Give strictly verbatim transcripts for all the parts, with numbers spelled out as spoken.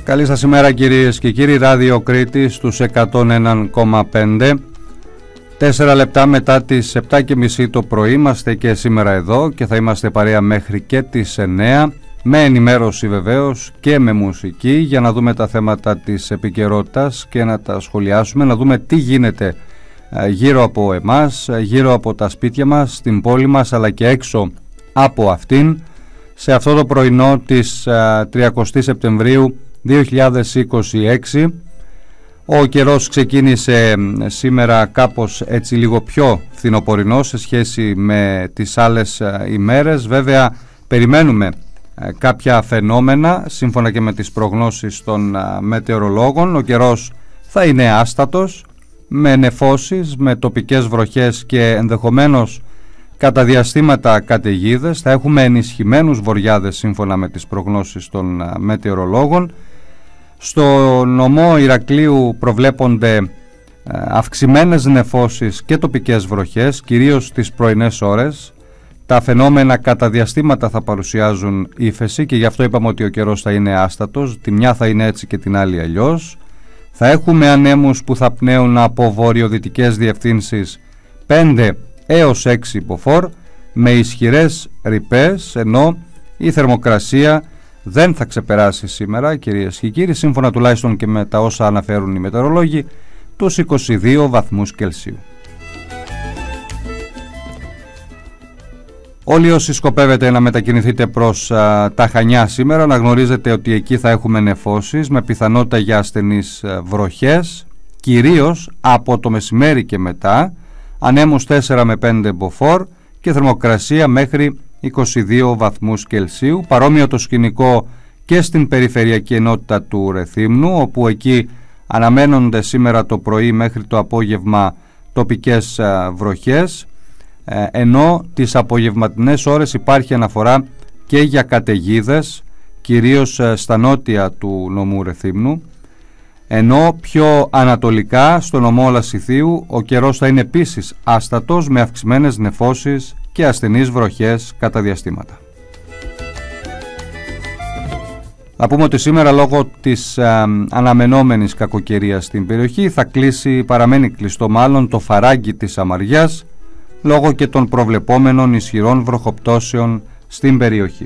Καλή σας ημέρα κυρίες και κύριοι. Ράδιο Κρήτη στους εκατόν ένα κόμμα πέντε. Τέσσερα λεπτά μετά τις επτά και μισή το πρωί είμαστε και σήμερα εδώ και θα είμαστε παρέα μέχρι και τις εννέα, με ενημέρωση βεβαίως και με μουσική, για να δούμε τα θέματα της επικαιρότητας και να τα σχολιάσουμε, να δούμε τι γίνεται γύρω από εμάς, γύρω από τα σπίτια μας, στην πόλη μας, αλλά και έξω από αυτήν, σε αυτό το πρωινό της τριαντάφινου Σεπτεμβρίου δύο χιλιάδες είκοσι έξι. Ο καιρός ξεκίνησε σήμερα κάπως έτσι λίγο πιο φθινοπορεινό σε σχέση με τις άλλες ημέρες. Βέβαια περιμένουμε κάποια φαινόμενα σύμφωνα και με τις προγνώσεις των μετεωρολόγων. Ο καιρός θα είναι άστατος, με νεφώσεις, με τοπικές βροχές και ενδεχομένως κατά διαστήματα καταιγίδες. Θα έχουμε ενισχυμένους βοριάδες σύμφωνα με τις προγνώσεις των μετεωρολόγων. Στο νομό Ηρακλείου προβλέπονται αυξημένες νεφώσεις και τοπικές βροχές, κυρίως τις πρωινές ώρες. Τα φαινόμενα κατά διαστήματα θα παρουσιάζουν ύφεση και γι' αυτό είπαμε ότι ο καιρός θα είναι άστατος. Τη μια θα είναι έτσι και την άλλη αλλιώς. Θα έχουμε ανέμους που θα πνέουν από βορειοδυτικές διευθύνσεις πέντε έως έξι μποφόρ, με ισχυρές ρηπές, ενώ η θερμοκρασία δεν θα ξεπεράσει σήμερα, κυρίες και κύριοι, σύμφωνα τουλάχιστον και με τα όσα αναφέρουν οι μετεωρολόγοι, τους είκοσι δύο βαθμούς Κελσίου. Όλοι όσοι σκοπεύετε να μετακινηθείτε προς α, τα Χανιά σήμερα, να γνωρίζετε ότι εκεί θα έχουμε νεφώσεις με πιθανότητα για ασθενείς α, βροχές, κυρίως από το μεσημέρι και μετά, ανέμους τέσσερα με πέντε μποφόρ και θερμοκρασία μέχρι είκοσι δύο βαθμούς Κελσίου. Παρόμοιο το σκηνικό και στην περιφερειακή ενότητα του Ρεθύμνου, όπου εκεί αναμένονται σήμερα το πρωί μέχρι το απόγευμα τοπικές βροχές, ενώ τις απογευματινές ώρες υπάρχει αναφορά και για καταιγίδες, κυρίως στα νότια του νομού Ρεθύμνου, ενώ πιο ανατολικά στο νομό Λασιθίου ο καιρός θα είναι επίσης άστατος, με αυξημένες νεφώσεις και ασθενείς βροχές κατά διαστήματα. Θα πούμε ότι σήμερα, λόγω της α, αναμενόμενης κακοκαιρίας στην περιοχή, θα κλείσει, παραμένει κλειστό μάλλον, το φαράγγι της Αμαριάς, λόγω και των προβλεπόμενων ισχυρών βροχοπτώσεων στην περιοχή.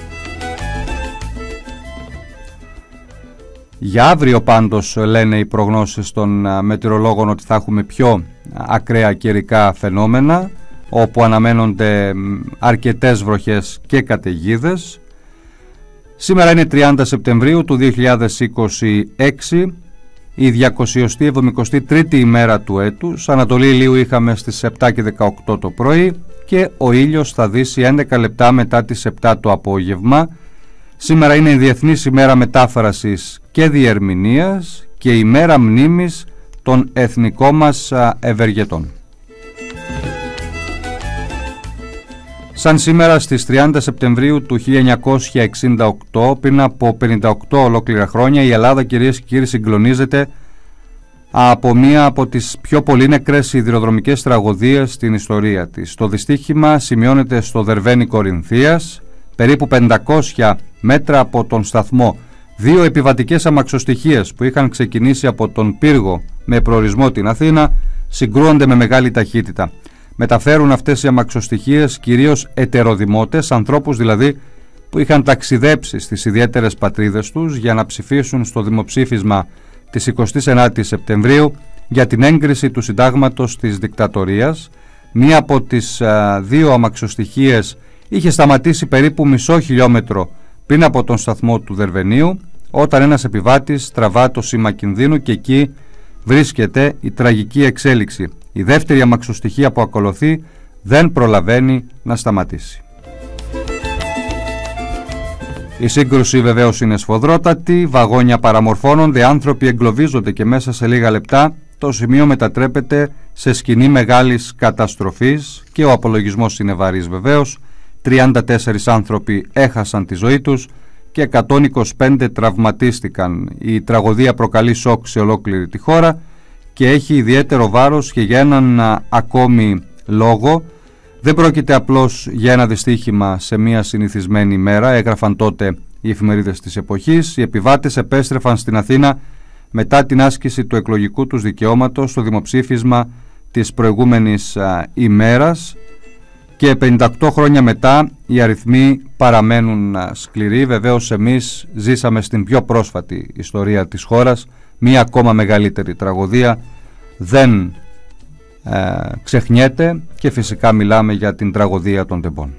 Για αύριο πάντως λένε οι προγνώσεις των μετεωρολόγων ότι θα έχουμε πιο ακραία καιρικά φαινόμενα, όπου αναμένονται αρκετές βροχές και καταιγίδες. Σήμερα είναι τριάντα Σεπτεμβρίου του δύο χιλιάδες είκοσι έξι, η διακόσια εβδομήντα τρίτη ημέρα του έτους. Ανατολή ηλίου είχαμε στις επτά και δεκαοκτώ το πρωί και ο ήλιος θα δύσει έντεκα λεπτά μετά τις επτά το απόγευμα. Σήμερα είναι η Διεθνής ημέρα μετάφρασης και διερμηνίας και η μέρα μνήμης των εθνικών μας ευεργετών. Σαν σήμερα στις τριάντα Σεπτεμβρίου του χίλια εννιακόσια εξήντα οκτώ, πριν από πενήντα οκτώ ολόκληρα χρόνια, η Ελλάδα, κυρίες και κύριοι, συγκλονίζεται από μία από τις πιο πολύ νεκρές σιδηροδρομικές τραγωδίες στην ιστορία της. Το δυστύχημα σημειώνεται στο Δερβένι Κορινθίας, περίπου πεντακόσια μέτρα από τον σταθμό. Δύο επιβατικές αμαξοστοιχίες που είχαν ξεκινήσει από τον Πύργο με προορισμό την Αθήνα συγκρούονται με μεγάλη ταχύτητα. Μεταφέρουν αυτές οι αμαξοστοιχίες κυρίως ετεροδημότες, ανθρώπους δηλαδή που είχαν ταξιδέψει στις ιδιαίτερες πατρίδες τους για να ψηφίσουν στο δημοψήφισμα της εικοστής ενάτης Σεπτεμβρίου για την έγκριση του συντάγματος της δικτατορίας. Μία από τις α, δύο αμαξοστοιχίες είχε σταματήσει περίπου μισό χιλιόμετρο πριν από τον σταθμό του Δερβενίου, όταν ένας επιβάτης τραβά το σήμα κινδύνου και εκεί βρίσκεται η τραγική εξέλιξη. Η δεύτερη αμαξοστοιχεία που ακολουθεί δεν προλαβαίνει να σταματήσει. Η σύγκρουση βεβαίως είναι σφοδρότατη, βαγόνια παραμορφώνονται, άνθρωποι εγκλωβίζονται και μέσα σε λίγα λεπτά το σημείο μετατρέπεται σε σκηνή μεγάλης καταστροφής και ο απολογισμός είναι βαρύς βεβαίως. τριάντα τέσσερις άνθρωποι έχασαν τη ζωή τους και εκατόν είκοσι πέντε τραυματίστηκαν. Η τραγωδία προκαλεί σοκ σε ολόκληρη τη χώρα και έχει ιδιαίτερο βάρος και για έναν α, ακόμη λόγο. Δεν πρόκειται απλώς για ένα δυστύχημα σε μια συνηθισμένη ημέρα, έγραφαν τότε οι εφημερίδες της εποχής. Οι επιβάτες επέστρεφαν στην Αθήνα μετά την άσκηση του εκλογικού τους δικαιώματος στο δημοψήφισμα της προηγούμενης α, ημέρας, και πενήντα οκτώ χρόνια μετά οι αριθμοί παραμένουν α, σκληροί. Βεβαίως εμείς ζήσαμε στην πιο πρόσφατη ιστορία της χώρας μία ακόμα μεγαλύτερη τραγωδία, δεν ε, ξεχνιέται, και φυσικά μιλάμε για την τραγωδία των Τεμπών.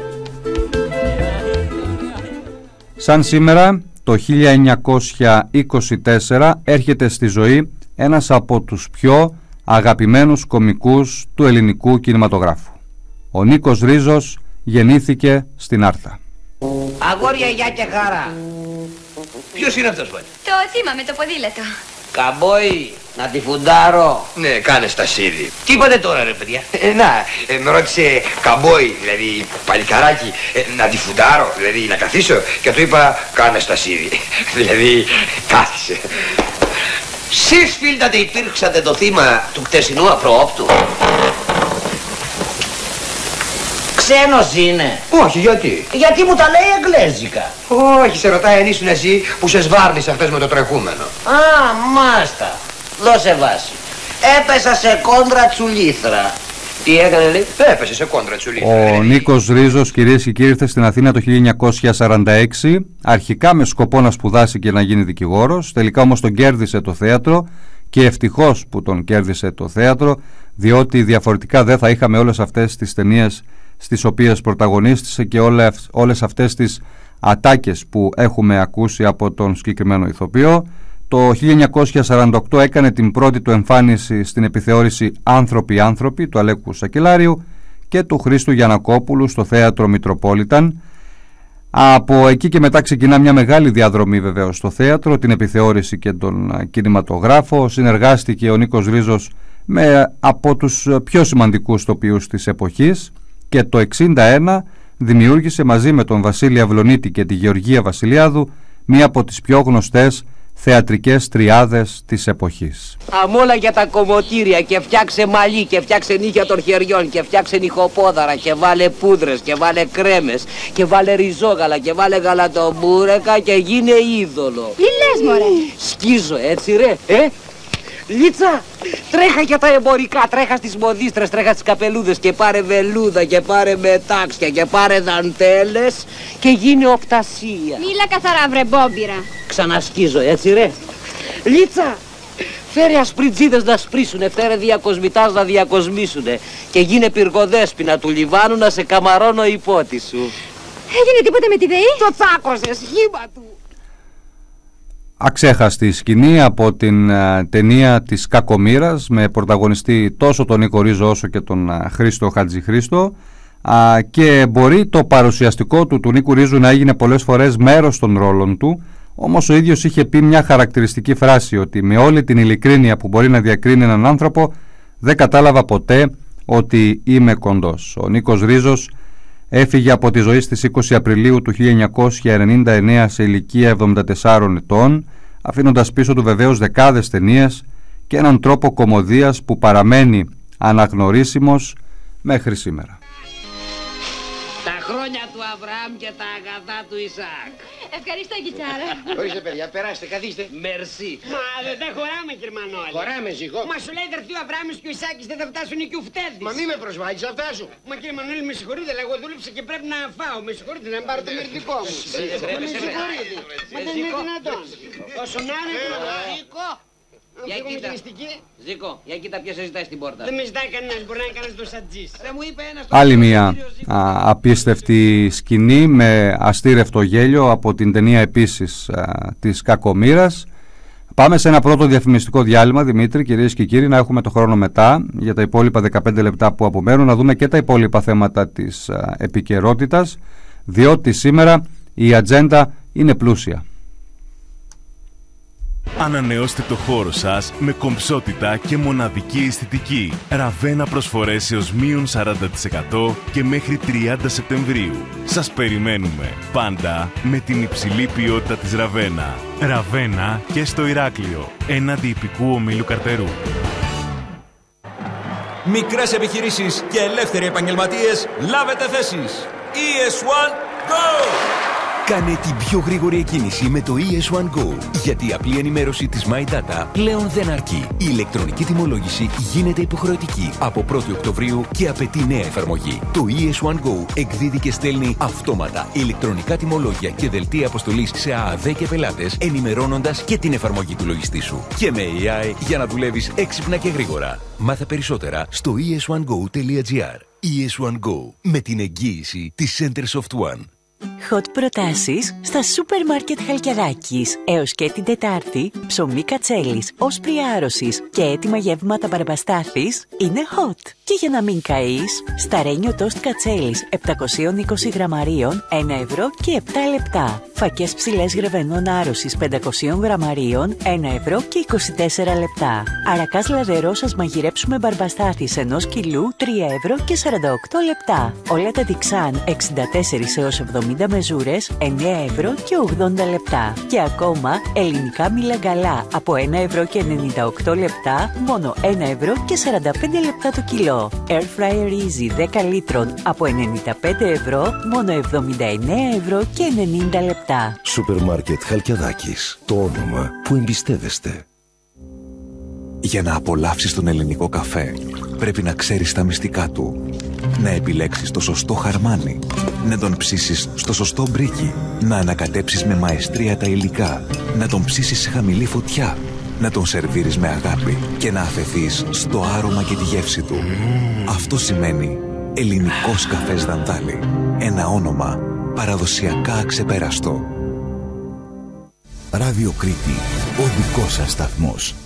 Σαν σήμερα το χίλια εννιακόσια είκοσι τέσσερα έρχεται στη ζωή ένας από τους πιο αγαπημένους κομικούς του ελληνικού κινηματογράφου. Ο Νίκος Ρίζος γεννήθηκε στην Άρτα. Αγόρια, γεια και χαρά. Ποιος είναι αυτός πάλι? Το θύμα με το ποδήλατο. Καμπόι, να τη φουντάρω. Ναι, κάνε στασίδι. Τι είπατε τώρα ρε παιδιά? Ε, να, ε, με ρώτησε καμπόι, δηλαδή παλικαράκι, ε, να τη φουντάρω, δηλαδή να καθίσω, και του είπα κάνε στασίδι. Δηλαδή κάθισε. Σεις φίλτατε υπήρξατε το θύμα του χτεσινού απροόπτου? Ξένος είναι? Όχι, γιατί? Γιατί μου τα λέει εγγλέζικα. Όχι, σε ρωτάει αν ήσουν εσύ που σε σβάρνισα χθες με το τρεχούμενο. Α, μάστα. Δώσε βάση. Έπεσα σε κόντρα τσουλήθρα. Τι έκανε λέει? Έπεσε σε κόντρα τσουλήθρα. Ο Νίκος Ρίζος, κυρίες και κύριοι, ήρθε στην Αθήνα το χίλια εννιακόσια σαράντα έξι, αρχικά με σκοπό να σπουδάσει και να γίνει δικηγόρος. Τελικά όμως τον κέρδισε το θέατρο, και ευτυχώς που τον κέρδισε το θέατρο, διότι διαφορετικά δεν θα είχαμε όλες αυτές τις ταινίες στις οποίες πρωταγωνίστησε και όλες, όλες αυτές τις ατάκες που έχουμε ακούσει από τον συγκεκριμένο ηθοποιό. Το χίλια εννιακόσια σαράντα οκτώ έκανε την πρώτη του εμφάνιση στην επιθεώρηση «Άνθρωποι άνθρωποι» του Αλέκου Σακελάριου και του Χρήστου Γιαννακόπουλου στο θέατρο Μητροπόλιταν. Από εκεί και μετά ξεκινά μια μεγάλη διαδρομή βεβαίως στο θέατρο, την επιθεώρηση και τον κινηματογράφο. Συνεργάστηκε ο Νίκος Ρίζος με από τους πιο σημαντικούς τοπιούς της εποχής, και το εξήντα ένα δημιούργησε μαζί με τον Βασίλη Αυλονίτη και τη Γεωργία Βασιλιάδου μία από τις πιο γνωστές θεατρικές τριάδες της εποχής. Αμόλα για τα κομμωτήρια, και φτιάξε μαλλί και φτιάξε νύχια των χεριών και φτιάξε νυχοπόδαρα και βάλε πούδρες και βάλε κρέμες και βάλε ριζόγαλα και βάλε γαλατομπούρεκα και γίνε είδωλο. Τι λες μωρέ? Σκίζω έτσι ρε, ε? Λίτσα, τρέχα για τα εμπορικά, τρέχα στις μοδίστρες, τρέχα στις καπελούδες και πάρε βελούδα και πάρε μετάξια και πάρε δαντέλες και γίνει οπτασία. Μίλα καθαρά βρε μπόμπιρα. Ξανασκίζω έτσι ρε. Λίτσα, φέρε ασπριτζίδες να σπρίσουνε, φέρε διακοσμητάς να διακοσμήσουνε και γίνε πυργοδέσποινα του Λιβάνου να σε καμαρώνω υπότι σου. Έγινε τίποτα με τη ΔΕΗ? Το τσάκωσες, χήμα του. Αξέχαστη σκηνή από την uh, ταινία της Κακομοίρας, με πρωταγωνιστή τόσο τον Νίκο Ρίζο όσο και τον uh, Χρήστο Χατζηχρήστο, uh, και μπορεί το παρουσιαστικό του του Νίκου Ρίζου να έγινε πολλές φορές μέρος των ρόλων του, όμως ο ίδιος είχε πει μια χαρακτηριστική φράση, ότι με όλη την ειλικρίνεια που μπορεί να διακρίνει έναν άνθρωπο δεν κατάλαβα ποτέ ότι είμαι κοντός. Ο Νίκος Ρίζος έφυγε από τη ζωή στις είκοσι Απριλίου του χίλια εννιακόσια ενενήντα εννέα σε ηλικία εβδομήντα τεσσάρων ετών, αφήνοντας πίσω του βεβαίως δεκάδες ταινίες και έναν τρόπο κωμωδίας που παραμένει αναγνωρίσιμος μέχρι σήμερα. Τα χρόνια του Αβραάμ και τα αγαθά του Ισαάκ. Ευχαριστώ Κιτσάρα. Ορίστε παιδιά, περάστε, καθίστε. Μερσή. Μα δεν τα χωράμε κύριε Μανώλη. Χωράμε ζυγό. Μα σου λέει δερθεί ο Αβράμης και ο Ισάκης δεν θα φτάσουν και ο Φτέδης. Μα μη με προσβάλλεις, θα φτάσω. Μα κύριε Μανώλη με συγχωρείτε, αλλά εγώ δούλεψα και πρέπει να φάω. Με συγχωρείτε να μην πάρω το μερτικό μου. Με συγχωρείτε. Μα δεν είναι δυνατόν. Όσον άλλο. Για κοίτα. Ζήκο, για κοίτα ποιος σε ζητάει στην πόρτα. Δεν με ζητάει κανένας, μπορεί να είναι κανένας δοσατζής. Δεν μου είπε ένας... Άλλη μια α, απίστευτη σκηνή με αστήρευτο γέλιο από την ταινία επίσης α, της Κακομοίρας. Πάμε σε ένα πρώτο διαφημιστικό διάλειμμα, Δημήτρη, κυρίες και κύριοι, να έχουμε το χρόνο μετά για τα υπόλοιπα δεκαπέντε λεπτά που απομένουν, να δούμε και τα υπόλοιπα θέματα της α, επικαιρότητας, διότι σήμερα η ατζέντα είναι πλούσια. Ανανεώστε το χώρο σας με κομψότητα και μοναδική αισθητική. Ραβένα προσφορές έως μείον σαράντα τοις εκατό και μέχρι τριάντα Σεπτεμβρίου. Σας περιμένουμε πάντα με την υψηλή ποιότητα της Ραβένα. Ραβένα και στο Ηράκλειο, έναντι ιππικού ομίλου Καρτερού. Μικρές επιχειρήσεις και ελεύθεροι επαγγελματίες, λάβετε θέσεις. ι ες ένα, Go! Κάνε την πιο γρήγορη εκκίνηση με το ι ες One Go. Γιατί η απλή ενημέρωση της My Data πλέον δεν αρκεί. Η ηλεκτρονική τιμολόγηση γίνεται υποχρεωτική από πρώτη Οκτωβρίου και απαιτεί νέα εφαρμογή. Το ι ες One Go εκδίδει και στέλνει αυτόματα ηλεκτρονικά τιμολόγια και δελτία αποστολής σε ΑΑΔ και πελάτες, ενημερώνοντας και την εφαρμογή του λογιστή σου. Και με έι άι για να δουλεύεις έξυπνα και γρήγορα. Μάθε περισσότερα στο ι ες one go τελεία τζι άρ. ι ες One Go, με την εγγύηση της Centersoft One. Hot προτάσεις στα σούπερ μάρκετ Χαλκιαδάκης. Έως και την Τετάρτη, ψωμί κατσέλης, όσπρι άρρωσης και έτοιμα γεύματα Μπαρμπαστάθης είναι hot. Και για να μην καείς, σταρένιο τόστ κατσέλης επτακόσια είκοσι γραμμαρίων, ένα ευρώ και επτά λεπτά. Φακές ψηλές γρεβενών άρρωσης πεντακόσια γραμμαρίων, ένα ευρώ και είκοσι τέσσερα λεπτά. Αρακάς λαδερό σας μαγειρέψουμε Μπαρμπαστάθης ενός κιλού, τρία ευρώ και σαράντα οκτώ λεπτά. Όλα τα τιξάν εξήντα τέσσερα έως εβδομήντα μεζούρες, εννέα ευρώ και ογδόντα λεπτά. Και ακόμα ελληνικά μιλαγκαλά από ένα ευρώ και ενενήντα οκτώ λεπτά, μόνο ένα ευρώ και σαράντα πέντε λεπτά το κιλό. Air Fryer Easy δέκα λίτρων από ενενήντα πέντε ευρώ, μόνο εβδομήντα εννέα ευρώ και ενενήντα λεπτά. Σούπερ μάρκετ Χαλκιαδάκης. Το όνομα που εμπιστεύεστε. Για να απολαύσεις τον ελληνικό καφέ, πρέπει να ξέρεις τα μυστικά του. Να επιλέξεις το σωστό χαρμάνι. Να τον ψήσεις στο σωστό μπρίκι. Να ανακατέψεις με μαεστρία τα υλικά. Να τον ψήσεις σε χαμηλή φωτιά. Να τον σερβίρεις με αγάπη και να αφαιθείς στο άρωμα και τη γεύση του. Mm. Αυτό σημαίνει ελληνικός καφές Δανδάλη. Ένα όνομα παραδοσιακά αξεπέραστο. Ράδιο Κρήτη, ο δικός σας σταθμός.